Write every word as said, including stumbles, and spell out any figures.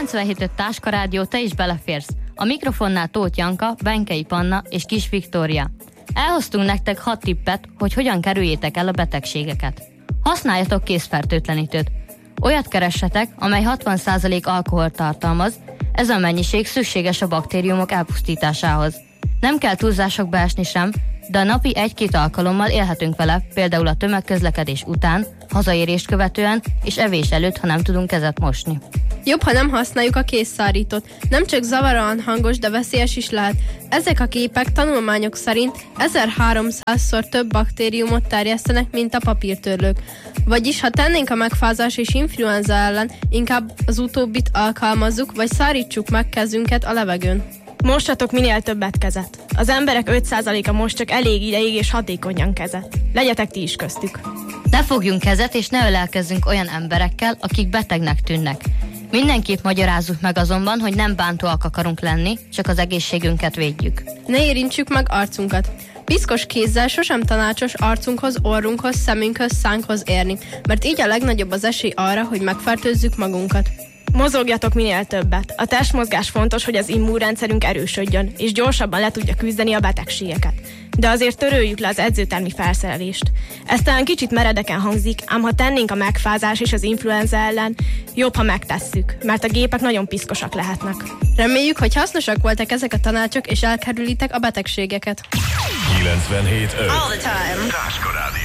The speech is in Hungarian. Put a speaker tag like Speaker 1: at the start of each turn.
Speaker 1: kilencvenhét öt Táska Rádió, te is beleférsz. A mikrofonnál Tóth Janka, Benkei Panna és Kis Viktória. Elhoztunk nektek hat tippet, hogy hogyan kerüljétek el a betegségeket. Használjatok kézfertőtlenítőt. Olyat keressetek, amely hatvan százalék alkoholt tartalmaz, ez a mennyiség szükséges a baktériumok elpusztításához. Nem kell túlzásokba esni sem, de a napi egy-két alkalommal élhetünk vele, például a tömegközlekedés után, hazaérést követően és evés előtt, ha nem tudunk kezet mosni.
Speaker 2: Jobb, ha nem használjuk a kézszárítót. Nem csak zavaróan hangos, de veszélyes is lehet. Ezek a képek tanulmányok szerint ezerháromszázszor több baktériumot terjesztenek, mint a papírtörlők. Vagyis, ha tennénk a megfázás és influenza ellen, inkább az utóbbit alkalmazzuk, vagy szárítsuk meg kezünket a levegőn.
Speaker 3: Mossatok minél többet kezet. Az emberek öt százaléka most csak elég ideig és hatékonyan kezet. Legyetek ti is köztük.
Speaker 1: Ne fogjunk kezet és ne ölelkezzünk olyan emberekkel, akik betegnek tűnnek. Mindenképp magyarázzuk meg azonban, hogy nem bántóak akarunk lenni, csak az egészségünket védjük.
Speaker 2: Ne érintsük meg arcunkat. Piszkos kézzel sosem tanácsos arcunkhoz, orrunkhoz, szemünkhöz, szánkhoz érni, mert így a legnagyobb az esély arra, hogy megfertőzzük magunkat.
Speaker 3: Mozogjatok minél többet. A testmozgás fontos, hogy az immunrendszerünk erősödjön, és gyorsabban le tudja küzdeni a betegségeket. De azért töröljük le az edzőtermi felszerelést. Ez talán kicsit meredeken hangzik, ám ha tennénk a megfázás és az influenza ellen, jobb, ha megtesszük, mert a gépek nagyon piszkosak lehetnek.
Speaker 2: Reméljük, hogy hasznosak voltak ezek a tanácsok, és elkerülitek a betegségeket.
Speaker 4: kilencvenhét öt Táska Rádió.